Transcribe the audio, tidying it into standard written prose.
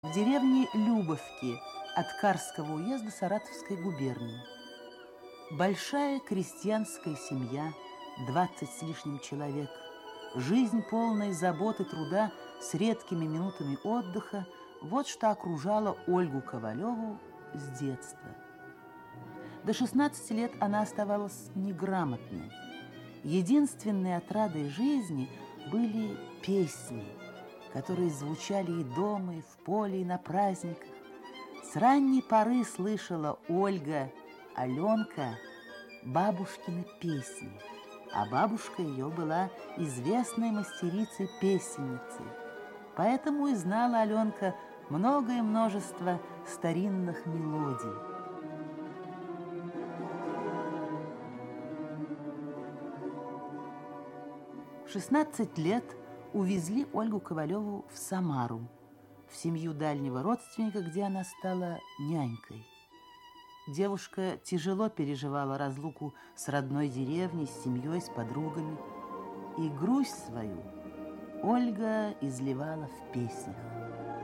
в деревне Любовки Аткарского уезда Саратовской губернии. Большая крестьянская семья, 20 с лишним человек, жизнь полная забот и труда с редкими минутами отдыха – вот что окружало Ольгу Ковалеву с детства. До 16 лет она оставалась неграмотной. Единственной отрадой жизни были песни, которые звучали и дома, и в поле, и на праздниках. С ранней поры слышала Ольга, Аленка, бабушкины песни, а бабушка ее была известной мастерицей-песенницей. Поэтому и знала Аленка многое множество старинных мелодий. В 16 лет увезли Ольгу Ковалеву в Самару, в семью дальнего родственника, где она стала нянькой. Девушка тяжело переживала разлуку с родной деревней, с семьей, с подругами. И грусть свою Ольга изливала в песнях.